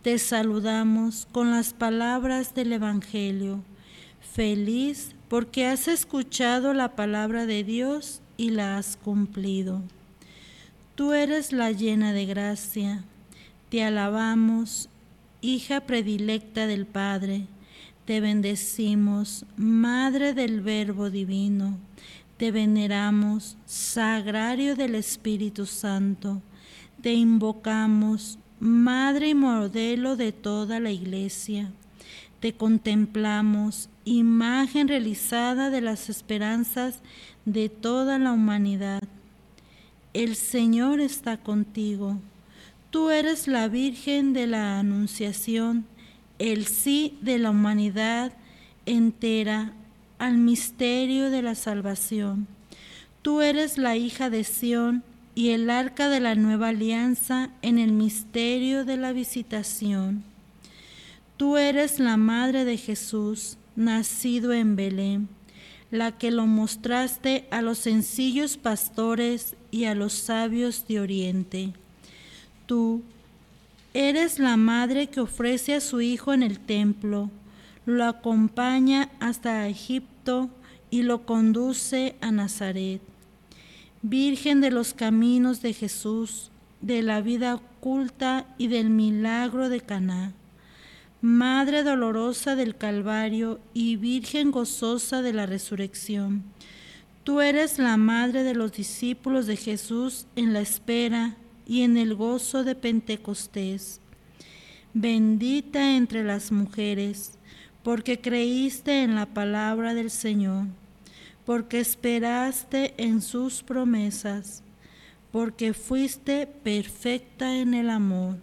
te saludamos con las palabras del Evangelio. Feliz porque has escuchado la palabra de Dios y la has cumplido. Tú eres la llena de gracia. Te alabamos, hija predilecta del Padre. Te bendecimos, Madre del Verbo Divino. Te veneramos, Sagrario del Espíritu Santo. Te invocamos, Madre y modelo de toda la Iglesia. Te contemplamos, imagen realizada de las esperanzas de toda la humanidad. El Señor está contigo. Tú eres la Virgen de la Anunciación, el sí de la humanidad entera al misterio de la salvación. Tú eres la hija de Sión y el arca de la nueva alianza en el misterio de la visitación. Tú eres la madre de Jesús, nacido en Belén, la que lo mostraste a los sencillos pastores y a los sabios de Oriente. Tú eres la madre que ofrece a su hijo en el templo, lo acompaña hasta Egipto y lo conduce a Nazaret. Virgen de los caminos de Jesús, de la vida oculta y del milagro de Caná. Madre dolorosa del Calvario y Virgen gozosa de la resurrección. Tú eres la madre de los discípulos de Jesús en la espera y en el gozo de Pentecostés. Bendita entre las mujeres, porque creíste en la palabra del Señor, porque esperaste en sus promesas, porque fuiste perfecta en el amor.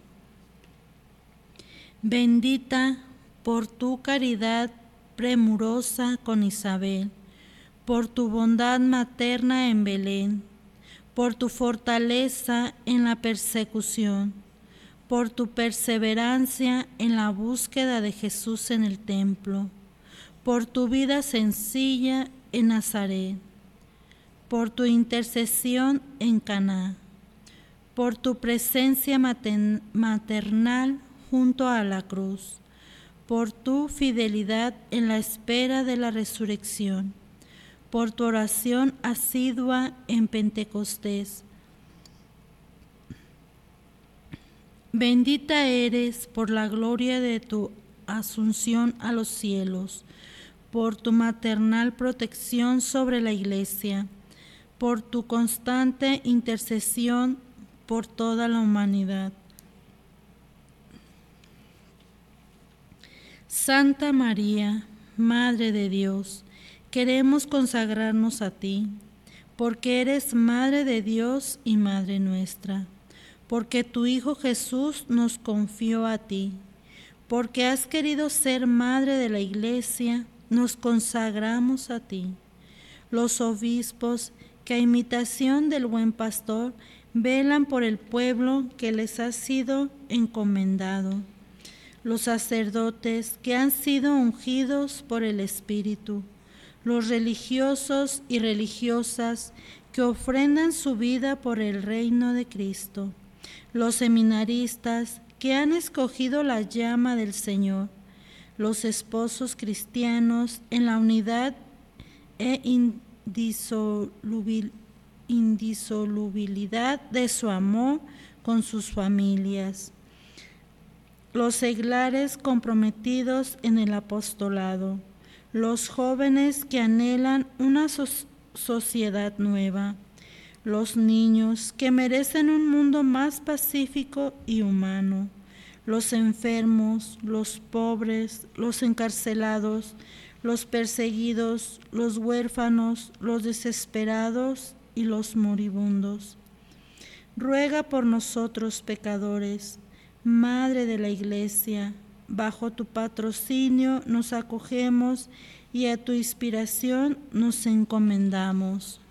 Bendita por tu caridad premurosa con Isabel, por tu bondad materna en Belén, por tu fortaleza en la persecución, por tu perseverancia en la búsqueda de Jesús en el templo, por tu vida sencilla en Nazaret, por tu intercesión en Caná, por tu presencia maternal junto a la cruz, por tu fidelidad en la espera de la resurrección, por tu oración asidua en Pentecostés. Bendita eres por la gloria de tu asunción a los cielos, por tu maternal protección sobre la Iglesia, por tu constante intercesión por toda la humanidad. Santa María, Madre de Dios, queremos consagrarnos a ti, porque eres Madre de Dios y Madre nuestra, porque tu Hijo Jesús nos confió a ti, porque has querido ser Madre de la Iglesia, nos consagramos a ti. Los obispos, que a imitación del buen pastor, velan por el pueblo que les ha sido encomendado. Los sacerdotes que han sido ungidos por el Espíritu, los religiosos y religiosas que ofrendan su vida por el reino de Cristo, los seminaristas que han escogido la llama del Señor, los esposos cristianos en la unidad e indisolubilidad de su amor con sus familias, los seglares comprometidos en el apostolado, los jóvenes que anhelan una sociedad nueva, los niños que merecen un mundo más pacífico y humano, los enfermos, los pobres, los encarcelados, los perseguidos, los huérfanos, los desesperados y los moribundos. Ruega por nosotros pecadores, Madre de la Iglesia, bajo tu patrocinio nos acogemos y a tu inspiración nos encomendamos.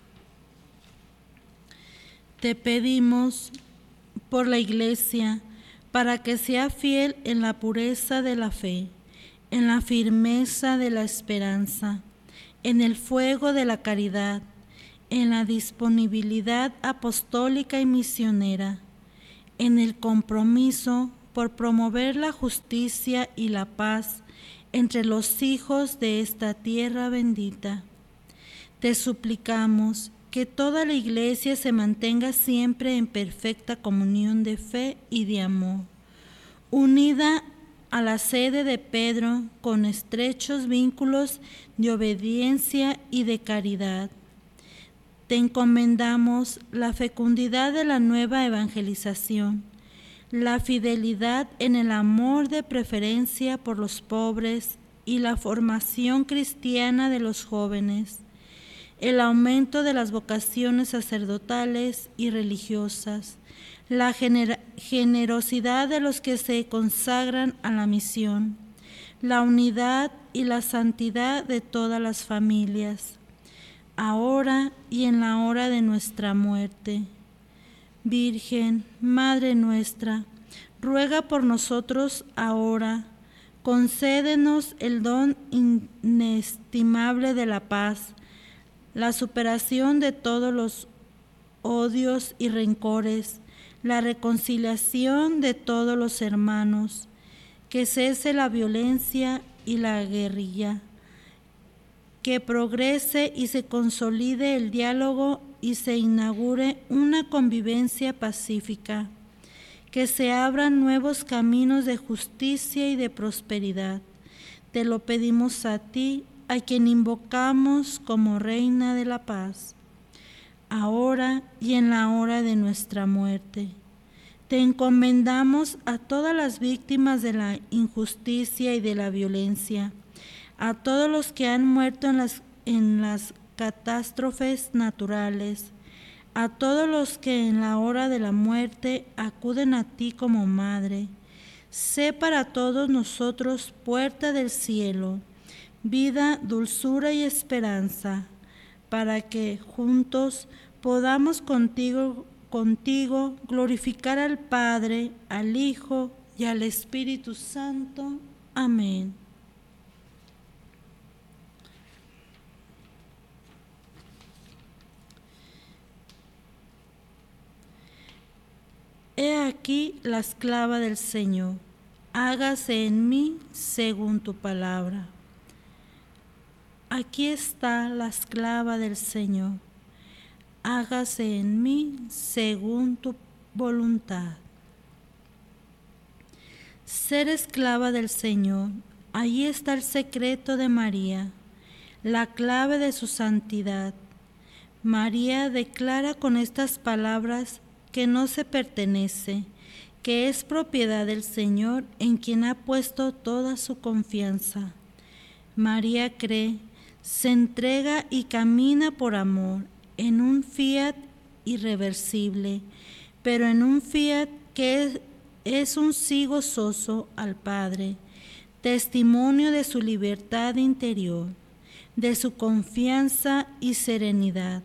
Te pedimos por la Iglesia, para que sea fiel en la pureza de la fe, en la firmeza de la esperanza, en el fuego de la caridad, en la disponibilidad apostólica y misionera, en el compromiso por promover la justicia y la paz entre los hijos de esta tierra bendita. Te suplicamos que toda la Iglesia se mantenga siempre en perfecta comunión de fe y de amor, unida a la sede de Pedro con estrechos vínculos de obediencia y de caridad. Te encomendamos la fecundidad de la nueva evangelización, la fidelidad en el amor de preferencia por los pobres y la formación cristiana de los jóvenes, el aumento de las vocaciones sacerdotales y religiosas, la generosidad de los que se consagran a la misión, la unidad y la santidad de todas las familias, ahora y en la hora de nuestra muerte. Virgen, Madre nuestra, ruega por nosotros ahora, concédenos el don inestimable de la paz, la superación de todos los odios y rencores, la reconciliación de todos los hermanos, que cese la violencia y la guerrilla, que progrese y se consolide el diálogo y se inaugure una convivencia pacífica, que se abran nuevos caminos de justicia y de prosperidad. Te lo pedimos a ti, a quien invocamos como Reina de la Paz, ahora y en la hora de nuestra muerte. Te encomendamos a todas las víctimas de la injusticia y de la violencia, a todos los que han muerto en las catástrofes naturales, a todos los que en la hora de la muerte acuden a ti como Madre. Sé para todos nosotros puerta del cielo, vida, dulzura y esperanza, para que juntos podamos contigo glorificar al Padre, al Hijo y al Espíritu Santo. Amén. He aquí la esclava del Señor, hágase en mí según tu palabra. Aquí está la esclava del Señor, hágase en mí según tu voluntad. Ser esclava del Señor, ahí está el secreto de María, la clave de su santidad. María declara con estas palabras que no se pertenece, que es propiedad del Señor en quien ha puesto toda su confianza. María cree, se entrega y camina por amor en un fiat irreversible, pero en un fiat que es un sí gozoso al Padre, testimonio de su libertad interior, de su confianza y serenidad.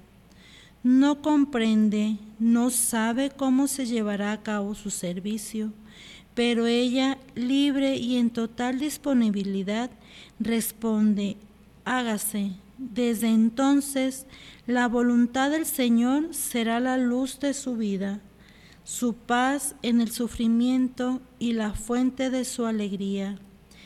No comprende, no sabe cómo se llevará a cabo su servicio, pero ella, libre y en total disponibilidad, responde: hágase. Desde entonces, la voluntad del Señor será la luz de su vida, su paz en el sufrimiento y la fuente de su alegría.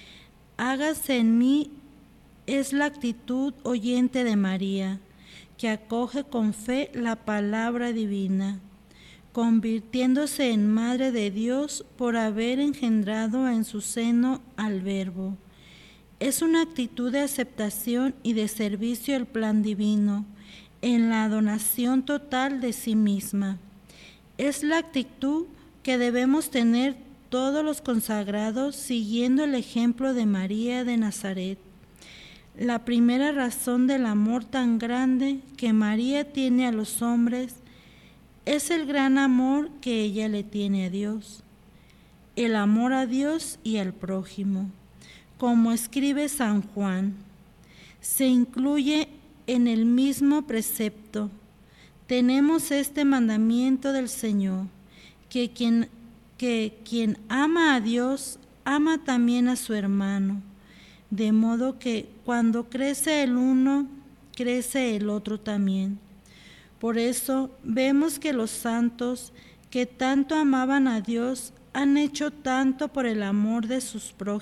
Hágase en mí es la actitud oyente de María, que acoge con fe la palabra divina, convirtiéndose en Madre de Dios por haber engendrado en su seno al Verbo. Es una actitud de aceptación y de servicio al plan divino, en la donación total de sí misma. Es la actitud que debemos tener todos los consagrados siguiendo el ejemplo de María de Nazaret. La primera razón del amor tan grande que María tiene a los hombres es el gran amor que ella le tiene a Dios, el amor a Dios y al prójimo. Como escribe San Juan, se incluye en el mismo precepto. Tenemos este mandamiento del Señor, que quien ama a Dios, ama también a su hermano. De modo que cuando crece el uno, crece el otro también. Por eso vemos que los santos que tanto amaban a Dios han hecho tanto por el amor de sus prójimos